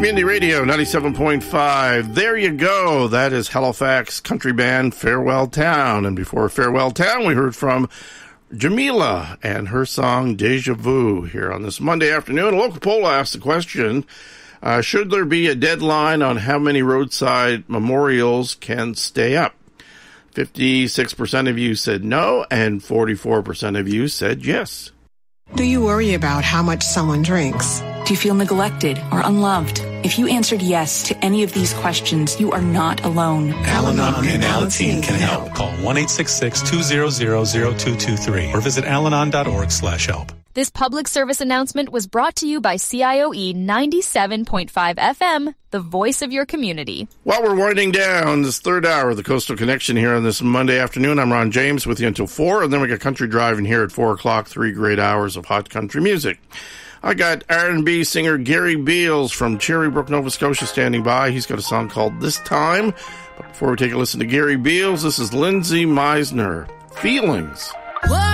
Community Radio 97.5. There you go. That is Halifax country band Farewell Town. And before Farewell Town, we heard from Jamila and her song Deja Vu here on this Monday afternoon. A local poll asked the question, should there be a deadline on how many roadside memorials can stay up? 56% of you said no, and 44% of you said yes. Do you worry about how much someone drinks? Do you feel neglected or unloved? If you answered yes to any of these questions, you are not alone. Al-Anon and Alateen can help. Call 1-866-200-0223 or visit alanon.org/help. This public service announcement was brought to you by CIOE 97.5 FM, the voice of your community. While we're winding down this third hour of the Coastal Connection here on this Monday afternoon, I'm Ron James with you until 4, and then we got Country Driving here at 4 o'clock, 3 great hours of hot country music. I got R&B singer Gary Beals from Cherrybrook, Nova Scotia standing by. He's got a song called This Time. But before we take a listen to Gary Beals, this is Lindsay Meisner, Feelings. What?